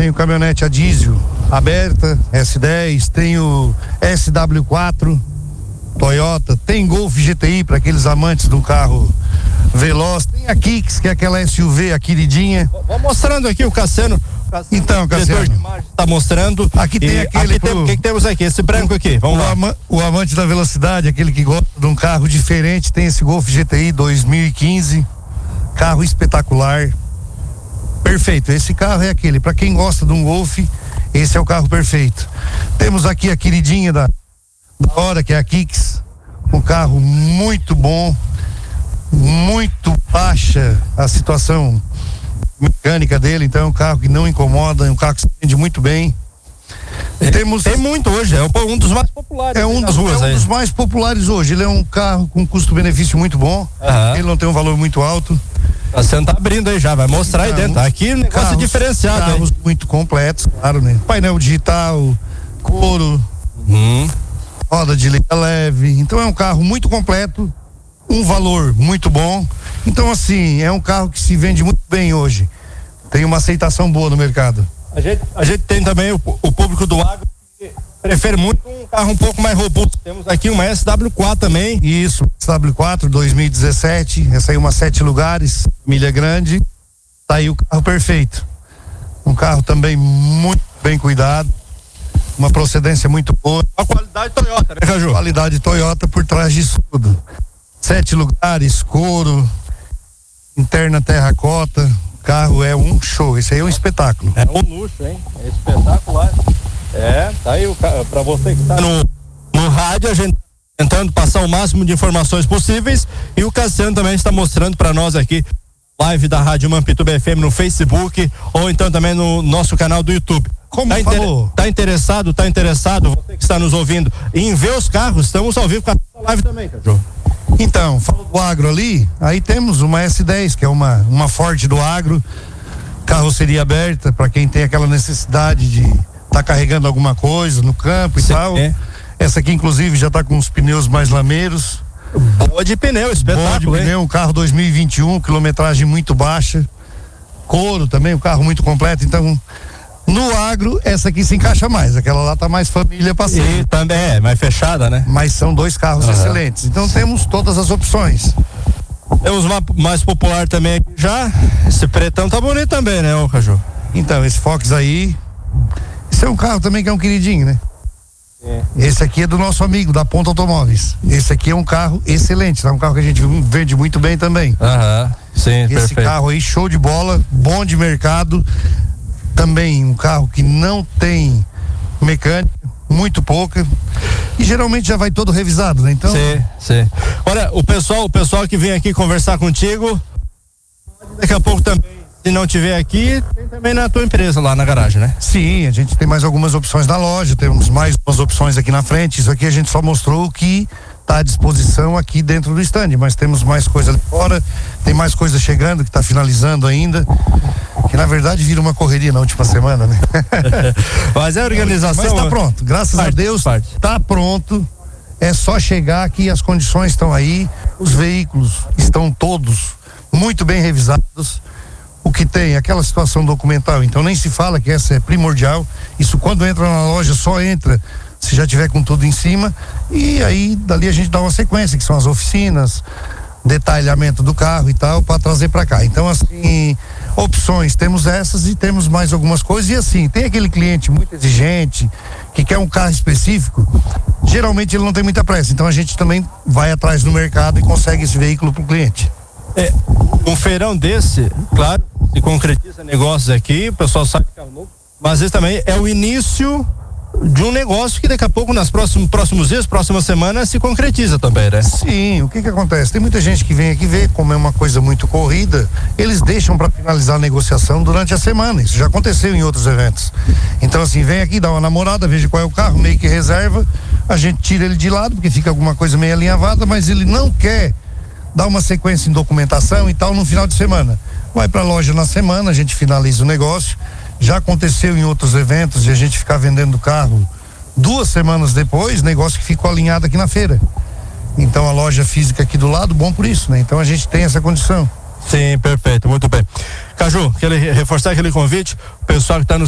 tenho caminhonete a diesel aberta, S10, tenho SW4 Toyota, tem Golf GTI para aqueles amantes do carro veloz, tem a Kicks, que é aquela SUV, a queridinha. Vou mostrando aqui o Cassiano. Então, Cassiano, tá mostrando. Aqui tem aquele. O que temos aqui? Esse branco aqui. Vamos lá. O amante da velocidade, aquele que gosta de um carro diferente, tem esse Golf GTI 2015, carro espetacular. Perfeito. Esse carro é aquele. Para quem gosta de um Golf, esse é o carro perfeito. Temos aqui a queridinha da hora, que é a Kicks, um carro muito bom, muito baixa a situação mecânica dele, então é um carro que não incomoda, é um carro que se vende muito bem. Tem muito hoje, é um dos mais populares. É um dos mais populares hoje. Ele é um carro com custo-benefício muito bom. Ele não tem um valor muito alto. Você tá abrindo aí já, vai mostrar aí dentro. Aqui o negócio é diferenciado. Carros muito completos, claro, né? Painel digital, couro, roda de liga leve. Então é um carro muito completo, um valor muito bom. Então, assim, é um carro que se vende muito bem hoje. Tem uma aceitação boa no mercado. A gente tem também o público do agro que prefere muito um carro um pouco mais robusto. Temos aqui uma SW4 também. Isso, SW4 2017. Essa aí uma 7 lugares, família grande. Tá aí o carro perfeito. Um carro também muito bem cuidado. Uma procedência muito boa. A qualidade Toyota, né, Caju? Qualidade Toyota por trás disso tudo. 7 lugares, couro, interna terracota. O carro é um show, esse aí é um espetáculo. É um luxo, hein? É espetacular. Tá aí pra você que tá no rádio, a gente tentando passar o máximo de informações possíveis, e o Cassiano também está mostrando para nós aqui live da Rádio Mampituba FM no Facebook, ou então também no nosso canal do YouTube. Como falou? Tá interessado, você que está nos ouvindo, em ver os carros? Estamos ao vivo com a live também, Caju. Então, falou do agro ali, aí temos uma S10, que é uma Ford do agro, carroceria aberta, para quem tem aquela necessidade de estar carregando alguma coisa no campo e tal. Essa aqui, inclusive, já está com os pneus mais lameiros. Boa de pneu, espetáculo. Boa de pneu, um carro 2021, quilometragem muito baixa. Couro também, um carro muito completo. Então, no agro, essa aqui se encaixa mais. Aquela lá tá mais família passando. E também é mais fechada, né? Mas são dois carros excelentes. Então temos todas as opções. Temos uma mais popular também aqui já. Esse pretão tá bonito também, né, ô Caju? Então, esse Fox aí. Esse é um carro também que é um queridinho, né? Esse aqui é do nosso amigo, da Ponta Automóveis. Esse aqui é um carro excelente, tá? Um carro que a gente vende muito bem também. Sim, esse perfeito. Carro aí, show de bola, bom de mercado. Também um carro que não tem mecânica, muito pouca, e geralmente já vai todo revisado, né? Então. Sim. Olha, o pessoal que vem aqui conversar contigo, daqui a pouco também, se não tiver aqui, tem também na tua empresa lá na garagem, né? Sim, a gente tem mais algumas opções na loja, temos mais umas opções aqui na frente. Isso aqui a gente só mostrou o que está à disposição aqui dentro do stand, mas temos mais coisa ali fora, tem mais coisa chegando que está finalizando ainda, que na verdade vira uma correria na última semana, né? Mas é a organização. Mas tá pronto, graças a Deus, tá pronto. É só chegar aqui, as condições estão aí, os veículos estão todos muito bem revisados. O que tem, aquela situação documental, então nem se fala que essa é primordial. Isso quando entra na loja, só entra se já tiver com tudo em cima, e aí dali a gente dá uma sequência, que são as oficinas, detalhamento do carro e tal, para trazer para cá. Então, assim, opções, temos essas e temos mais algumas coisas. E assim, tem aquele cliente muito exigente que quer um carro específico, geralmente ele não tem muita pressa, então a gente também vai atrás no mercado e consegue esse veículo pro cliente. Um feirão desse, claro, se concretiza negócios aqui, o pessoal sabe que é louco, mas esse também é o início de um negócio que daqui a pouco, nos próximos dias, próxima semana, se concretiza também, né? Sim, o que acontece? Tem muita gente que vem aqui ver, como é uma coisa muito corrida, eles deixam para finalizar a negociação durante a semana. Isso já aconteceu em outros eventos. Então, assim, vem aqui, dá uma namorada, veja qual é o carro, meio que reserva, a gente tira ele de lado, porque fica alguma coisa meio alinhavada, mas ele não quer dar uma sequência em documentação e tal no final de semana. Vai para a loja na semana, a gente finaliza o negócio. Já aconteceu em outros eventos de a gente ficar vendendo o carro 2 semanas depois, negócio que ficou alinhado aqui na feira. Então a loja física aqui do lado, bom por isso, né? Então a gente tem essa condição. Sim, perfeito, muito bem. Caju, reforçar aquele convite, o pessoal que está nos